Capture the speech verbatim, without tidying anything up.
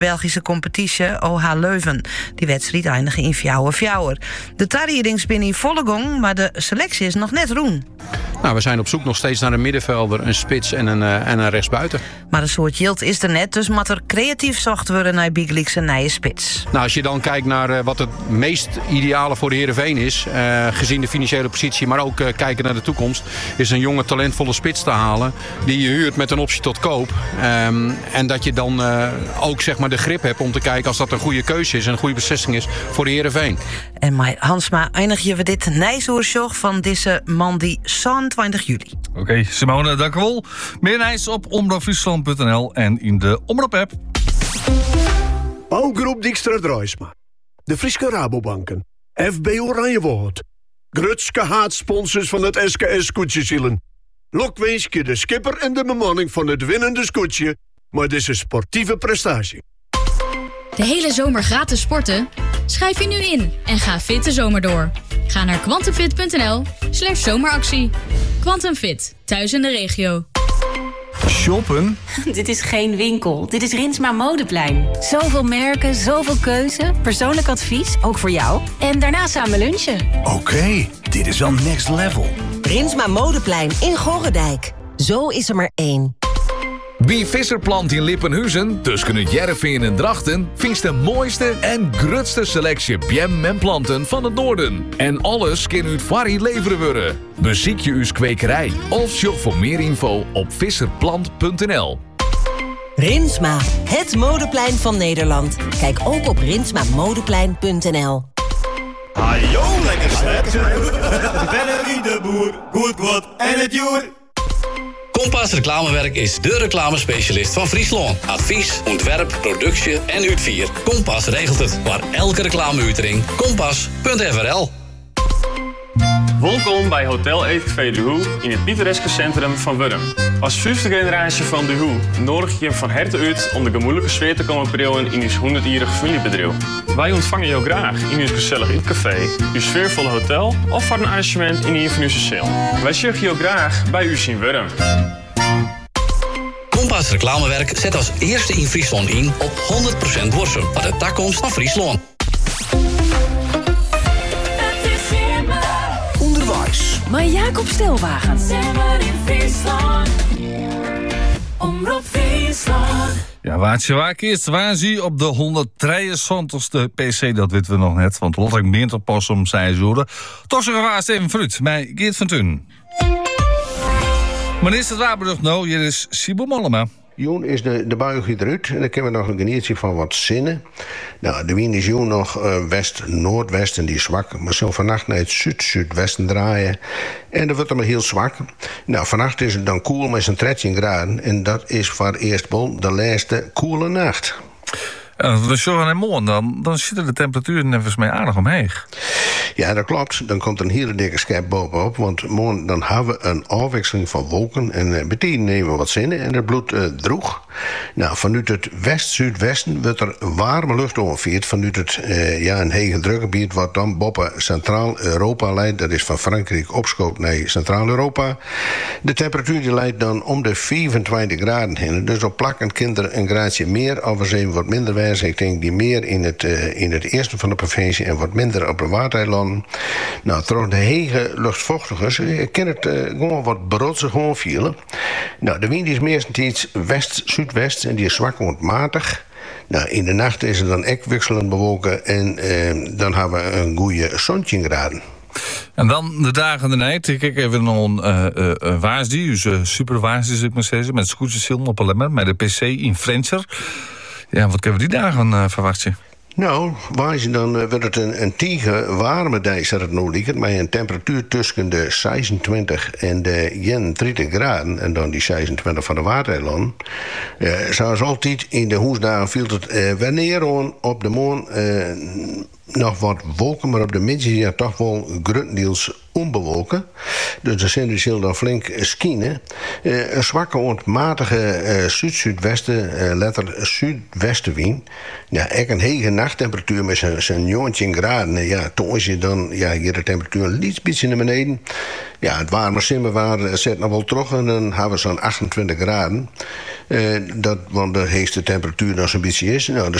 Belgische competitie O H Leuven. Die wedstrijd eindigde in vier vier. De tarierings binnen in volle gong, maar de selectie is nog net roen. Nou, we zijn op zoek nog steeds naar een middenvelder, een spits en een, uh, en een rechtsbuiten. Maar een soort jild is er net, dus moet er creatief zocht worden naar Big League's en nieuwe spits. Nou, als je dan kijkt naar uh, wat het meest ideale voor de Heerenveen is, uh, gezien de financiële positie, maar ook uh, kijken naar de toekomst, is een jonge talentvolle spits te halen die je huurt met een optie tot koop. Um, en dat je dan uh, ook zeg maar de grip hebt om te kijken als dat een goede keuze is en een goede beslissing is voor de Heerenveen. En mij Hansma eindigen we dit nijsoersjoch van deze man die twintig juli. Oké, okay, Simone, dank u wel. Meer nijs op omroep friesland punt n l en in de Omroep-app. Bouwgroep Dijkstra Druisma. De Friese Rabobanken. F B Oranjewoord. Grutske haatsponsors van het S K S-scootjesielen. Lokweeskje de skipper en de bemanning van het winnende scootje. Maar dit is een sportieve prestatie. De hele zomer gratis sporten? Schrijf je nu in en ga fit de zomer door. Ga naar quantumfit punt n l slash zomeractie. Quantum Fit, thuis in de regio. Shoppen? Dit is geen winkel, dit is Rinsma Modeplein. Zoveel merken, zoveel keuze, persoonlijk advies, ook voor jou. En daarna samen lunchen. Oké, okay, dit is al next level. Rinsma Modeplein in Gorredijk. Zo is er maar één. Bij Visserplant in Lippenhuizen, tussen het Jervin en Drachten, vindt de mooiste en grootste selectie bjem en planten van het noorden. En alles kan uit varrie leveren worden. Beziek je uw kwekerij of shop voor meer info op visserplant punt n l. Rinsma, het modeplein van Nederland. Kijk ook op rinsma modeplein punt n l. Hallo, lekker slet. Bennerie de boer, goed wat en het joer. Kompas Reclamewerk is de reclamespecialist van Friesland. Advies, ontwerp, productie en uitvier. Kompas regelt het. Waar elke reclameuitering. Kompas punt f r l. Welkom bij Hotel Eetcafé De Hoe in het pittoreske centrum van Wurm. Als vijfde generatie van De Hoe nodig je van harte uit om de gemoedelijke sfeer te komen proeven in uw honderdjarige familiebedrijf. Wij ontvangen jou graag in uw gezellig eetcafé, uw sfeervolle hotel of voor een arrangement in een van uw cel. Wij zorgen jou graag bij u in Wurm. Kompas Reclamewerk zet als eerste in Friesland in op honderd procent Borsum, wat de takkomst van Friesland. Onderwijs. Maar Jacob Stelwagen. Ja, waar je waar eerst waar zie op de honderddrieënzestigste P C, dat weten we nog net. Want Lotte meent op pas om zijn zoren. Toch zo gewaast even fruit bij Geert van Tun. Maar is het waarberucht nou? Hier is Sibo Mollema. Joen is de, de buig eruit en dan kunnen we nog een geniertje van wat zinnen. Nou, de wind is joen nog uh, west-noordwest en die is zwak. Maar zo vannacht naar het zuid-zuidwesten draaien. En dan wordt het maar heel zwak. Nou, vannacht is het dan koel met zo'n dertien graden. En dat is voor eerst wel de laatste koele nacht. Ja, dat is zo en morgen dan, dan zitten de temperaturen even mee aardig omheen. Ja, dat klopt. Dan komt een hele dikke schep bovenop. Want morgen dan hebben we een afwisseling van wolken. En uh, meteen nemen we wat zinnen en het bloed uh, droeg. Nou, vanuit het west-zuidwesten wordt er warme lucht ongeveerd. Vanuit het uh, ja, een hege drukgebied wat dan boven Centraal-Europa leidt. Dat is van Frankrijk opschoot naar Centraal-Europa. De temperatuur die leidt dan om de vierentwintig graden heen. Dus op plakken kinderen een graadje meer of eens even wat minder wijs. Ik denk die meer in het, uh, in het eerste van de provincie en wat minder op de Waardeiland. Nou, door de hege luchtvochtigers uh, kan het uh, gewoon wat brotsig gewoon vielen. Nou, de wind is meestens west-zuidwest en die is zwak matig. Nou, in de nacht is het dan ook wisselend bewolken en uh, dan hebben we een goede zonnetje graden. En dan de dagen de night. Ik kijk even naar een uh, uh, waarsdi, dus uh, super waarsdi, zou ik maar zeggen, met scootjesielen op alleen met de P C in Frencher. Ja, wat kunnen we die dagen uh, verwachten? Nou, waar je dan uh, wordt het een, een tige warme dag, dat het nou ligt, met een temperatuur tussen de zesentwintig en de eenendertig graden, en dan die zesentwintig van de Waardeiland. Uh, zoals altijd in de hoesdagen viel het uh, wanneer op de maan uh, nog wat wolken, maar op de middag ja, toch wel grotendeels onbewolken. Dus de zon zal dan flink schijnen. Uh, een zwakke ontmatige uh, zuid-zuidwesten, uh, letter zuidwestenwind. Ja, echt een hege nachttemperatuur met zijn negentien graden. Ja, toen is je dan ja, hier de temperatuur een iets beetje naar beneden. Ja, het warme simmer waar zet nog wel terug en dan hebben we zo'n achtentwintig graden. Uh, dat, want de heetste temperatuur dan zo'n beetje is. Nou,